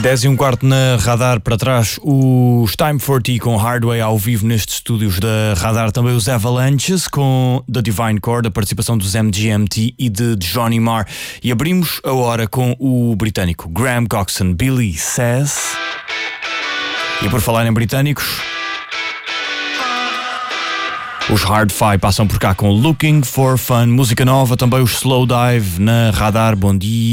10 e um quarto na Radar, para trás os Time 40 com Hardway ao vivo nestes estúdios da Radar, também os Avalanches com The Divine Chord, a participação dos MGMT e de Johnny Marr, e abrimos a hora com o britânico Graham Coxon, Billy Says. E por falar em britânicos, os Hard-Fi passam por cá com Looking for Fun, música nova, também os Slow Dive na Radar. Bom dia.